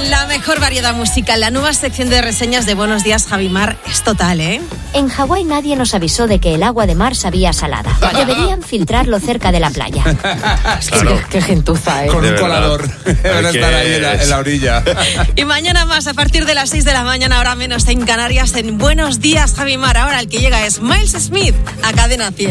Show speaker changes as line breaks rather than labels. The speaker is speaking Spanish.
La mejor variedad musical, la nueva sección de reseñas de Buenos Días, Javimar, es total, ¿eh?
En Hawái nadie nos avisó de que el agua de mar sabía salada. Deberían filtrarlo cerca de la playa.
Claro.
Qué gentuza, ¿eh?
Con
De
un
verdad.
colador. Van a estar ahí en la orilla.
Y mañana más, a partir de las 6 de la mañana, hora menos en Canarias, en Buenos Días, Javimar. Ahora el que llega es Miles Smith, a Cadena 100.